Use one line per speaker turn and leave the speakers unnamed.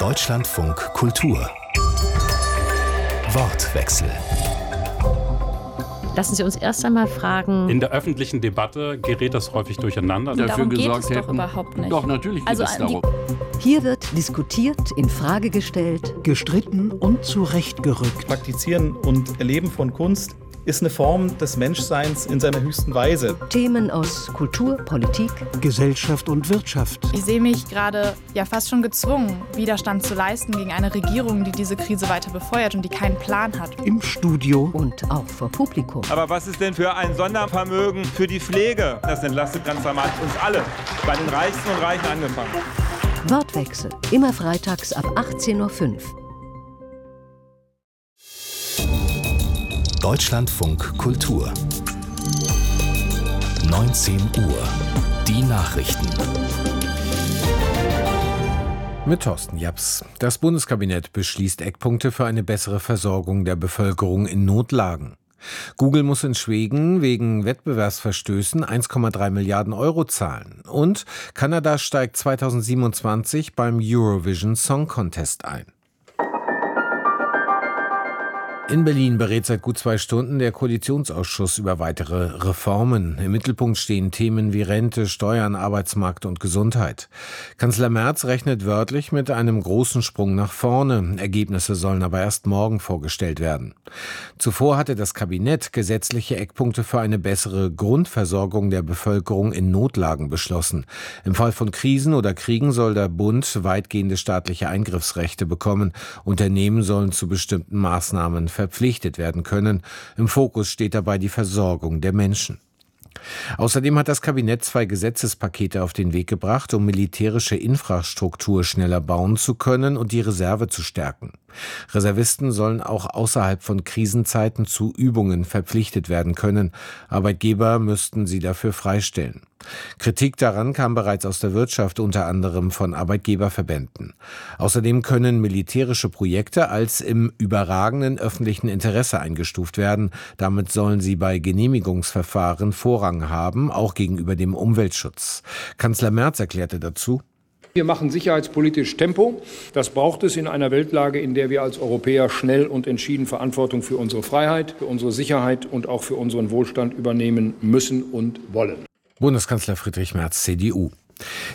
Deutschlandfunk Kultur Wortwechsel.
Lassen Sie uns erst einmal fragen.
In der öffentlichen Debatte gerät das häufig durcheinander.
Dafür gesorgt hätten. Doch überhaupt nicht.
Doch, natürlich geht es darum.
Hier wird diskutiert, in Frage gestellt,
gestritten und zurechtgerückt.
Praktizieren und Erleben von Kunst ist eine Form des Menschseins in seiner höchsten Weise.
Themen aus Kultur, Politik,
Gesellschaft und Wirtschaft.
Ich sehe mich gerade fast schon gezwungen, Widerstand zu leisten gegen eine Regierung, die diese Krise weiter befeuert und die keinen Plan hat.
Im Studio
und auch vor Publikum.
Aber was ist denn für ein Sondervermögen für die Pflege? Das entlastet ganz dramatisch uns alle, bei den Reichsten und Reichen angefangen.
Wortwechsel, immer freitags ab 18:05 Uhr.
Deutschlandfunk Kultur 19 Uhr. Die Nachrichten.
Mit Thorsten Japs. Das Bundeskabinett beschließt Eckpunkte für eine bessere Versorgung der Bevölkerung in Notlagen. Google muss in Schweden wegen Wettbewerbsverstößen 1,3 Milliarden Euro zahlen. Und Kanada steigt 2027 beim Eurovision Song Contest ein. In Berlin berät seit gut 2 Stunden der Koalitionsausschuss über weitere Reformen. Im Mittelpunkt stehen Themen wie Rente, Steuern, Arbeitsmarkt und Gesundheit. Kanzler Merz rechnet wörtlich mit einem großen Sprung nach vorne. Ergebnisse sollen aber erst morgen vorgestellt werden. Zuvor hatte das Kabinett gesetzliche Eckpunkte für eine bessere Grundversorgung der Bevölkerung in Notlagen beschlossen. Im Fall von Krisen oder Kriegen soll der Bund weitgehende staatliche Eingriffsrechte bekommen. Unternehmen sollen zu bestimmten Maßnahmen verpflichtet werden können. Im Fokus steht dabei die Versorgung der Menschen. Außerdem hat das Kabinett 2 Gesetzespakete auf den Weg gebracht, um militärische Infrastruktur schneller bauen zu können und die Reserve zu stärken. Reservisten sollen auch außerhalb von Krisenzeiten zu Übungen verpflichtet werden können. Arbeitgeber müssten sie dafür freistellen. Kritik daran kam bereits aus der Wirtschaft, unter anderem von Arbeitgeberverbänden. Außerdem können militärische Projekte als im überragenden öffentlichen Interesse eingestuft werden. Damit sollen sie bei Genehmigungsverfahren Vorrang haben, auch gegenüber dem Umweltschutz. Kanzler Merz erklärte dazu:
Wir machen sicherheitspolitisch Tempo. Das braucht es in einer Weltlage, in der wir als Europäer schnell und entschieden Verantwortung für unsere Freiheit, für unsere Sicherheit und auch für unseren Wohlstand übernehmen müssen und wollen.
Bundeskanzler Friedrich Merz, CDU.